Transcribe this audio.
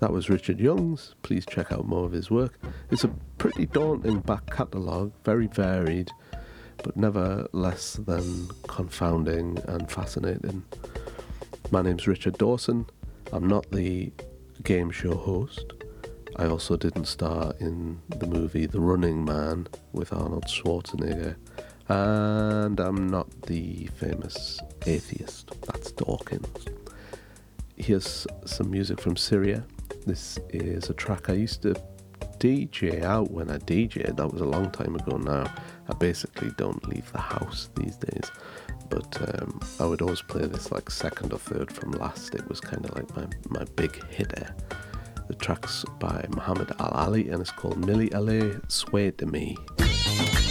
That was Richard Youngs. Please check out more of his work. It's a pretty daunting back catalogue, very varied, but never less than confounding and fascinating. My name's Richard Dawson. I'm not the game show host. I also didn't star in the movie The Running Man with Arnold Schwarzenegger. And I'm not the famous atheist. That's Dawkins. Here's some music from Syria. This is a track I used to DJ out when I DJ'd. That was a long time ago now. I basically don't leave the house these days. But I would always play this like second or third from last. It was kind of like my big hitter. The track's by Muhammad Al Ali and it's called Milli Ali Sway to Me.